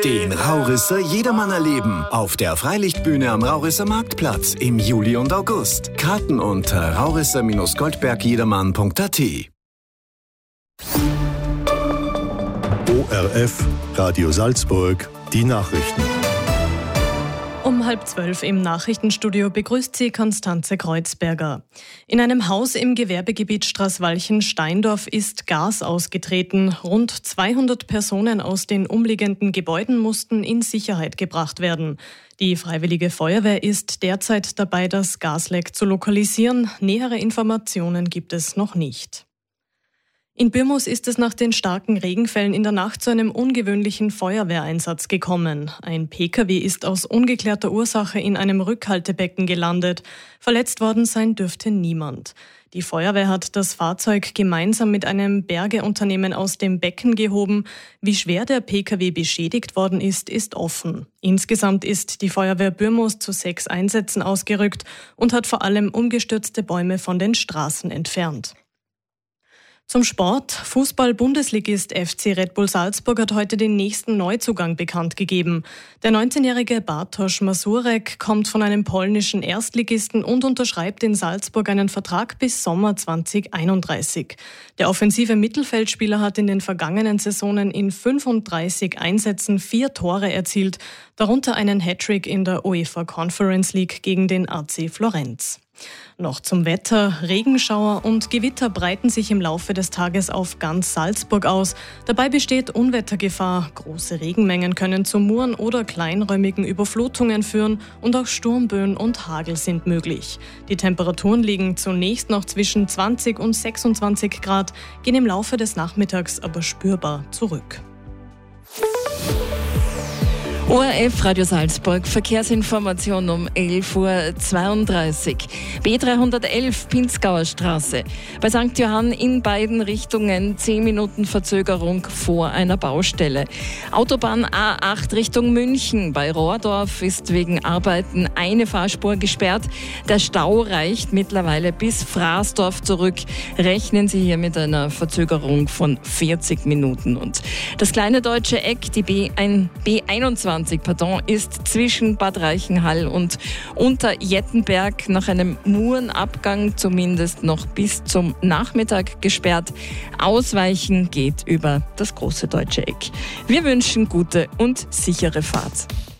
Den Raurisser Jedermann erleben auf der Freilichtbühne am Raurisser Marktplatz im Juli und August. Karten unter raurisser-goldbergjedermann.at. ORF Radio Salzburg, die Nachrichten. Um 11:30 im Nachrichtenstudio begrüßt sie Konstanze Kreuzberger. In einem Haus im Gewerbegebiet Straßwalchen-Steindorf ist Gas ausgetreten. Rund 200 Personen aus den umliegenden Gebäuden mussten in Sicherheit gebracht werden. Die Freiwillige Feuerwehr ist derzeit dabei, das Gasleck zu lokalisieren. Nähere Informationen gibt es noch nicht. In Bürmus ist es nach den starken Regenfällen in der Nacht zu einem ungewöhnlichen Feuerwehreinsatz gekommen. Ein Pkw ist aus ungeklärter Ursache in einem Rückhaltebecken gelandet. Verletzt worden sein dürfte niemand. Die Feuerwehr hat das Fahrzeug gemeinsam mit einem Bergeunternehmen aus dem Becken gehoben. Wie schwer der Pkw beschädigt worden ist, ist offen. Insgesamt ist die Feuerwehr Bürmus zu 6 Einsätzen ausgerückt und hat vor allem umgestürzte Bäume von den Straßen entfernt. Zum Sport. Fußball-Bundesligist FC Red Bull Salzburg hat heute den nächsten Neuzugang bekannt gegeben. Der 19-jährige Bartosz Mazurek kommt von einem polnischen Erstligisten und unterschreibt in Salzburg einen Vertrag bis Sommer 2031. Der offensive Mittelfeldspieler hat in den vergangenen Saisonen in 35 Einsätzen 4 Tore erzielt, darunter einen Hattrick in der UEFA Conference League gegen den AC Florenz. Noch zum Wetter. Regenschauer und Gewitter breiten sich im Laufe des Tages auf ganz Salzburg aus. Dabei besteht Unwettergefahr. Große Regenmengen können zu Muren oder kleinräumigen Überflutungen führen und auch Sturmböen und Hagel sind möglich. Die Temperaturen liegen zunächst noch zwischen 20 und 26 Grad, gehen im Laufe des Nachmittags aber spürbar zurück. ORF Radio Salzburg, Verkehrsinformation um 11:32 Uhr. B311 Pinzgauer Straße. Bei St. Johann in beiden Richtungen 10 Minuten Verzögerung vor einer Baustelle. Autobahn A8 Richtung München. Bei Rohrdorf ist wegen Arbeiten eine Fahrspur gesperrt. Der Stau reicht mittlerweile bis Fraßdorf zurück. Rechnen Sie hier mit einer Verzögerung von 40 Minuten. Und das kleine deutsche Eck, die B21, ist zwischen Bad Reichenhall und Unterjettenberg nach einem Murenabgang zumindest noch bis zum Nachmittag gesperrt. Ausweichen geht über das große deutsche Eck. Wir wünschen gute und sichere Fahrt.